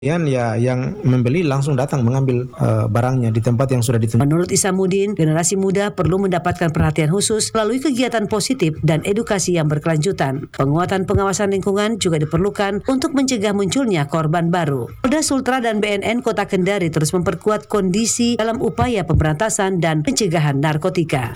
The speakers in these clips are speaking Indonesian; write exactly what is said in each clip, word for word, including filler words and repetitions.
Kemudian ya yang membeli langsung datang mengambil uh, barangnya di tempat yang sudah ditentukan. Menurut Isamuddin, generasi muda perlu mendapatkan perhatian khusus melalui kegiatan positif dan edukasi yang berkelanjutan. Penguatan pengawasan lingkungan juga diperlukan untuk mencegah munculnya korban baru. Polda Sultra dan B N N Kota Kendari terus memperkuat kondisi dalam upaya pemberantasan dan pencegahan narkotika.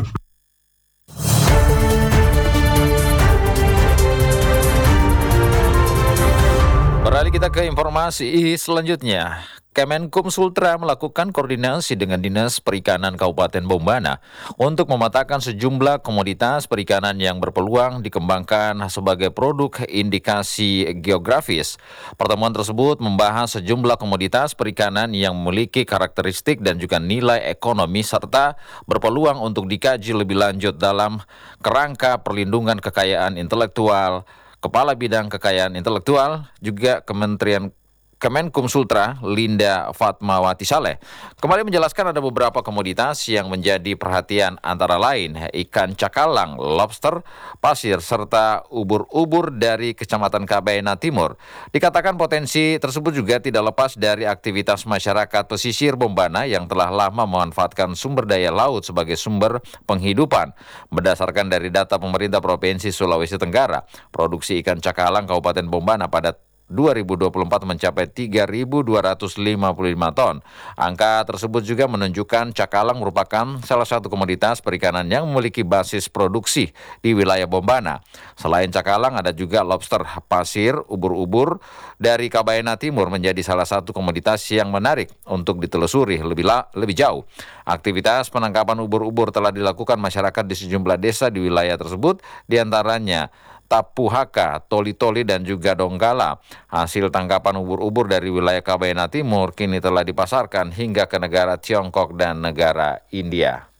Beralih kita ke informasi selanjutnya. Kemenkum Sultra melakukan koordinasi dengan Dinas Perikanan Kabupaten Bombana untuk memetakan sejumlah komoditas perikanan yang berpeluang dikembangkan sebagai produk indikasi geografis. Pertemuan tersebut membahas sejumlah komoditas perikanan yang memiliki karakteristik dan juga nilai ekonomi serta berpeluang untuk dikaji lebih lanjut dalam kerangka perlindungan kekayaan intelektual. Kepala Bidang Kekayaan Intelektual juga Kementerian Kemenkum Sultra, Linda Fatmawati Saleh, kembali menjelaskan ada beberapa komoditas yang menjadi perhatian antara lain ikan cakalang, lobster, pasir, serta ubur-ubur dari Kecamatan Kabaena Timur. Dikatakan potensi tersebut juga tidak lepas dari aktivitas masyarakat pesisir Bombana yang telah lama memanfaatkan sumber daya laut sebagai sumber penghidupan. Berdasarkan dari data pemerintah Provinsi Sulawesi Tenggara, produksi ikan cakalang Kabupaten Bombana pada dua ribu dua puluh empat mencapai tiga ribu dua ratus lima puluh lima ton. Angka tersebut juga menunjukkan cakalang merupakan salah satu komoditas perikanan yang memiliki basis produksi di wilayah Bombana. Selain cakalang, ada juga lobster, pasir, ubur-ubur dari Kabaena Timur menjadi salah satu komoditas yang menarik untuk ditelusuri lebih, la, lebih jauh. Aktivitas penangkapan ubur-ubur telah dilakukan masyarakat di sejumlah desa di wilayah tersebut, diantaranya Tapuhaka, Toli-Toli, dan juga Donggala. Hasil tangkapan ubur-ubur dari wilayah Kabaena Timur kini telah dipasarkan hingga ke negara Tiongkok dan negara India.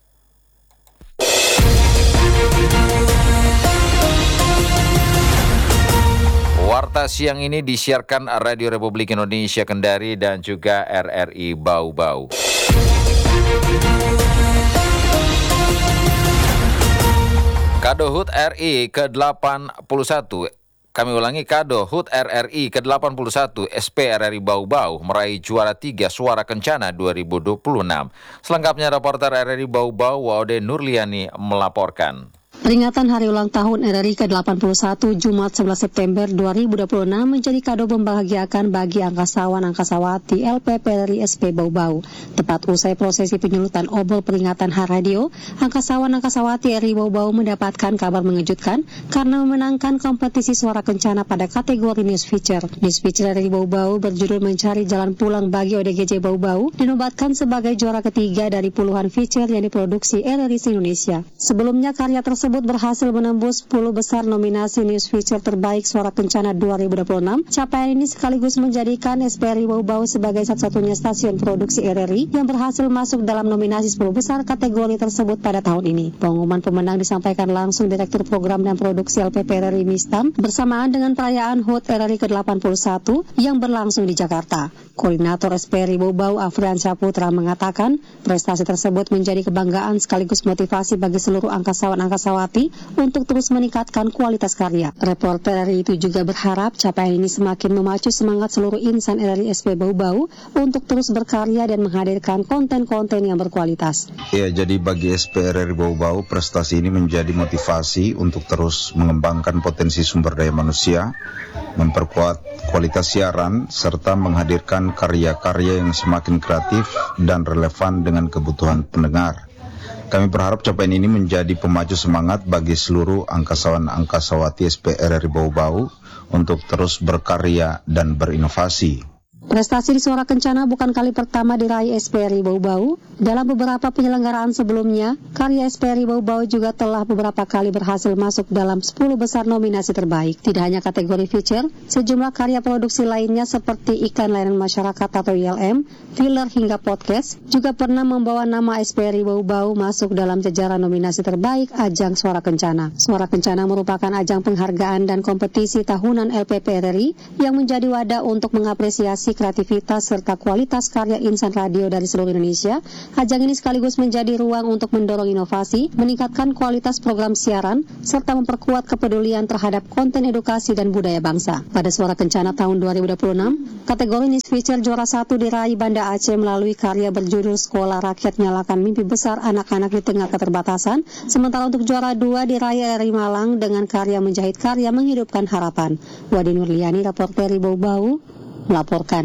Warta siang ini disiarkan Radio Republik Indonesia Kendari dan juga R R I Bau-Bau. Kado H U T R I ke delapan puluh satu, kami ulangi Kado H U T R R I ke delapan puluh satu S P R R I Bau-Bau meraih juara tiga Suara Kencana dua ribu dua puluh enam. Selengkapnya reporter R R I Bau-Bau Waude Nurliani melaporkan. Peringatan Hari Ulang Tahun R R I ke delapan puluh satu Jumat sebelas September dua ribu dua puluh enam menjadi kado membahagiakan bagi angkasawan-angkasawati L P P R R I S P Bau-Bau. Tepat usai prosesi penyulutan obor peringatan Hari Radio, angkasawan-angkasawati R R I Bau-Bau mendapatkan kabar mengejutkan karena memenangkan kompetisi Suara Kencana pada kategori News Feature. News Feature R R I Bau-Bau berjudul Mencari Jalan Pulang bagi O D G J Bau-Bau dinobatkan sebagai juara ketiga dari puluhan feature yang diproduksi R R I Indonesia. Sebelumnya karya tersebut berhasil menembus sepuluh besar nominasi News Feature terbaik Suara Kencana dua ribu dua puluh enam. Capaian ini sekaligus menjadikan S P R R I Bau-Bau sebagai satu-satunya stasiun produksi R R I yang berhasil masuk dalam nominasi sepuluh besar kategori tersebut pada tahun ini. Pengumuman pemenang disampaikan langsung Direktur Program dan Produksi L P P R R I Mistam bersamaan dengan perayaan H U T R R I ke delapan puluh satu yang berlangsung di Jakarta. Koordinator S P R R I Bau-Bau Afrian Saputra mengatakan prestasi tersebut menjadi kebanggaan sekaligus motivasi bagi seluruh angkasawan-angkasawati untuk terus meningkatkan kualitas karya. Reporter R R I itu juga berharap capaian ini semakin memacu semangat seluruh insan R R I S P Bau-Bau untuk terus berkarya dan menghadirkan konten-konten yang berkualitas. Ya, jadi bagi S P R R I Bau-Bau, prestasi ini menjadi motivasi untuk terus mengembangkan potensi sumber daya manusia, memperkuat kualitas siaran, serta menghadirkan karya-karya yang semakin kreatif dan relevan dengan kebutuhan pendengar. Kami berharap capaian ini menjadi pemacu semangat bagi seluruh angkasawan-angkasawati S P R R I Bau-Bau untuk terus berkarya dan berinovasi. Prestasi di Suara Kencana bukan kali pertama diraih S P R R I Bau-Bau. Dalam beberapa penyelenggaraan sebelumnya, karya S P R R I Bau-Bau juga telah beberapa kali berhasil masuk dalam sepuluh besar nominasi terbaik. Tidak hanya kategori feature, sejumlah karya produksi lainnya seperti Ikan Layanan Masyarakat atau I L M, filler hingga podcast, juga pernah membawa nama S P R R I Bau-Bau masuk dalam jajaran nominasi terbaik ajang Suara Kencana. Suara Kencana merupakan ajang penghargaan dan kompetisi tahunan L P P R R I yang menjadi wadah untuk mengapresiasi inovasi, kreativitas, serta kualitas karya insan radio dari seluruh Indonesia. Ajang ini sekaligus menjadi ruang untuk mendorong inovasi, meningkatkan kualitas program siaran, serta memperkuat kepedulian terhadap konten edukasi dan budaya bangsa. Pada Suara Kencana tahun dua ribu dua puluh enam, kategori News Feature juara satu diraih Banda Aceh melalui karya berjudul Sekolah Rakyat Nyalakan Mimpi Besar Anak-anak di Tengah Keterbatasan. Sementara untuk juara dua diraih R R I Malang dengan karya Menjahit Karya Menghidupkan Harapan. Wadi Nurliani, reporter Bau-Bau, melaporkan.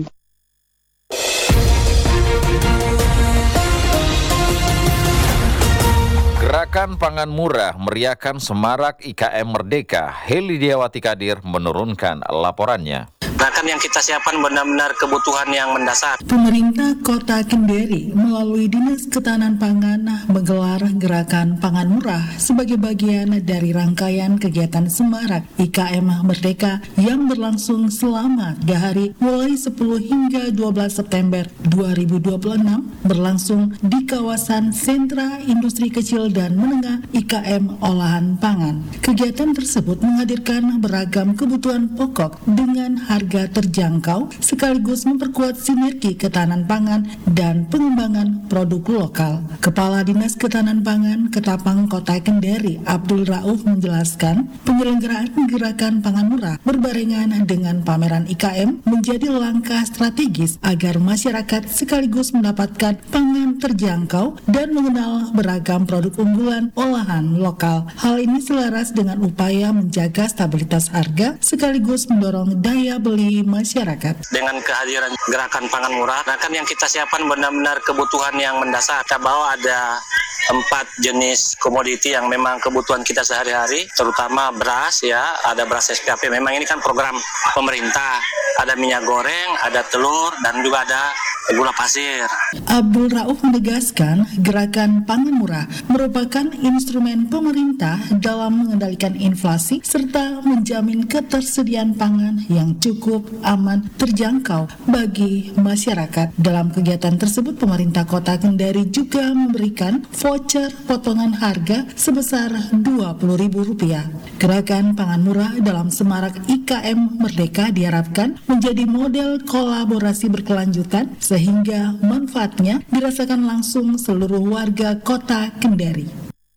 Gerakan Pangan Murah meriahkan Semarak I K M Merdeka. Heli Diawati Kadir menurunkan laporannya. Gerakan yang kita siapkan benar-benar kebutuhan yang mendasar. Pemerintah Kota Kendari melalui Dinas Ketahanan Pangan menggelar Gerakan Pangan Murah sebagai bagian dari rangkaian kegiatan Semarak I K M Merdeka yang berlangsung selama tiga hari mulai sepuluh hingga dua belas September dua ribu dua puluh enam berlangsung di kawasan Sentra Industri Kecil dan Menengah I K M Olahan Pangan. Kegiatan tersebut menghadirkan beragam kebutuhan pokok dengan harga harga terjangkau sekaligus memperkuat sinergi ketahanan pangan dan pengembangan produk lokal. Kepala Dinas Ketahanan Pangan Ketapang Kota Kendari Abdul Rauf menjelaskan penyelenggaraan Gerakan Pangan Murah berbarengan dengan pameran I K M menjadi langkah strategis agar masyarakat sekaligus mendapatkan pangan terjangkau dan mengenal beragam produk unggulan olahan lokal. Hal ini selaras dengan upaya menjaga stabilitas harga sekaligus mendorong daya beli masyarakat. Dengan kehadiran Gerakan Pangan Murah, gerakan yang kita siapkan benar-benar kebutuhan yang mendasar. Kita bawa ada empat jenis komoditi yang memang kebutuhan kita sehari-hari, terutama beras ya, ada beras S P A P. Memang ini kan program pemerintah. Ada minyak goreng, ada telur, dan juga ada gula pasir. Abdul Rauf menegaskan Gerakan Pangan Murah merupakan instrumen pemerintah dalam mengendalikan inflasi serta menjamin ketersediaan pangan yang cukup aman terjangkau bagi masyarakat. Dalam kegiatan tersebut, pemerintah Kota Kendari juga memberikan voucher potongan harga sebesar dua puluh ribu rupiah. Gerakan Pangan Murah dalam Semarak I K M Merdeka diharapkan menjadi model kolaborasi berkelanjutan sehingga manfaatnya dirasakan langsung seluruh warga Kota Kendari.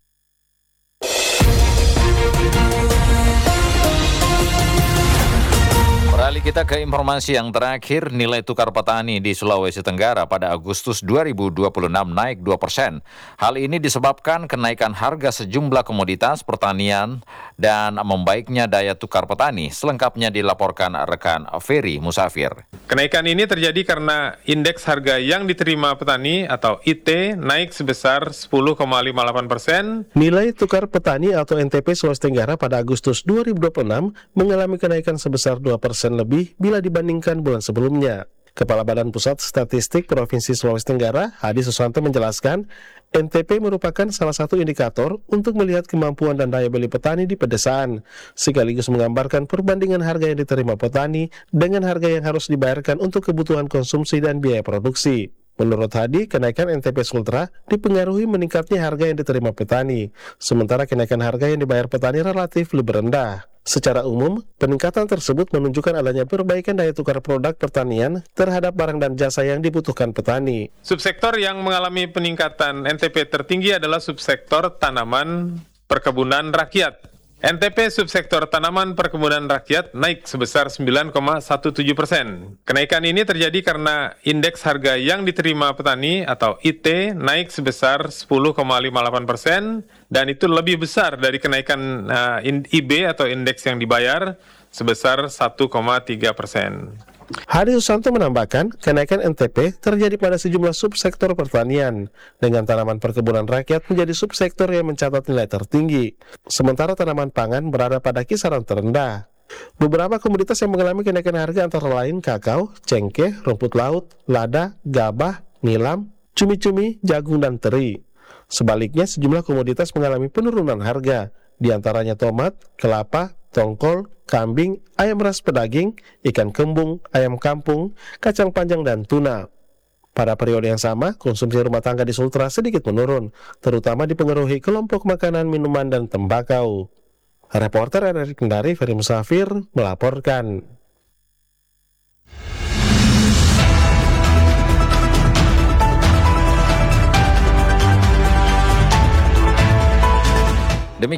Beralih kita ke informasi yang terakhir, nilai tukar petani di Sulawesi Tenggara pada Agustus dua ribu dua puluh enam naik dua persen. Hal ini disebabkan kenaikan harga sejumlah komoditas pertanian dan membaiknya daya tukar petani. Selengkapnya dilaporkan rekan Ferry Musafir. Kenaikan ini terjadi karena indeks harga yang diterima petani atau I T naik sebesar sepuluh koma lima delapan persen. Nilai tukar petani atau N T P Sulawesi Tenggara pada Agustus dua ribu dua puluh enam mengalami kenaikan sebesar dua persen lebih bila dibandingkan bulan sebelumnya. Kepala Badan Pusat Statistik Provinsi Sulawesi Tenggara, Hadi Susanto menjelaskan, N T P merupakan salah satu indikator untuk melihat kemampuan dan daya beli petani di pedesaan, sekaligus menggambarkan perbandingan harga yang diterima petani dengan harga yang harus dibayarkan untuk kebutuhan konsumsi dan biaya produksi. Menurut Hadi, kenaikan N T P Sultra dipengaruhi meningkatnya harga yang diterima petani, sementara kenaikan harga yang dibayar petani relatif lebih rendah. Secara umum, peningkatan tersebut menunjukkan adanya perbaikan daya tukar produk pertanian terhadap barang dan jasa yang dibutuhkan petani. Subsektor yang mengalami peningkatan N T P tertinggi adalah subsektor tanaman perkebunan rakyat. N T P subsektor tanaman perkebunan rakyat naik sebesar sembilan koma tujuh belas persen. Kenaikan ini terjadi karena indeks harga yang diterima petani atau I T naik sebesar sepuluh koma lima delapan persen dan itu lebih besar dari kenaikan uh, I B atau indeks yang dibayar sebesar satu koma tiga persen. Hadi Susanto menambahkan, kenaikan N T P terjadi pada sejumlah subsektor pertanian, dengan tanaman perkebunan rakyat menjadi subsektor yang mencatat nilai tertinggi, sementara tanaman pangan berada pada kisaran terendah. Beberapa komoditas yang mengalami kenaikan harga antara lain kakao, cengkeh, rumput laut, lada, gabah, nilam, cumi-cumi, jagung, dan teri. Sebaliknya, sejumlah komoditas mengalami penurunan harga, di antaranya tomat, kelapa, tongkol, kambing, ayam ras pedaging, ikan kembung, ayam kampung, kacang panjang, dan tuna. Pada periode yang sama, konsumsi rumah tangga di Sultra sedikit menurun, terutama dipengaruhi kelompok makanan, minuman, dan tembakau. Reporter R R I Kendari, Ferry Musafir, melaporkan.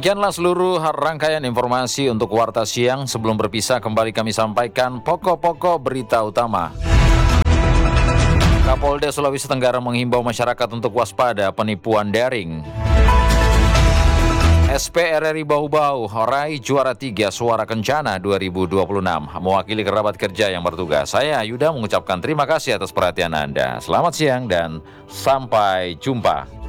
Demikianlah seluruh rangkaian informasi untuk Warta Siang. Sebelum berpisah, kembali kami sampaikan pokok-pokok berita utama. Kapolda Sulawesi Tenggara menghimbau masyarakat untuk waspada penipuan daring. S P R R I Bau-Bau raih juara tiga Suara Kencana dua ribu dua puluh enam. Mewakili kerabat kerja yang bertugas, saya Yuda mengucapkan terima kasih atas perhatian Anda. Selamat siang dan sampai jumpa.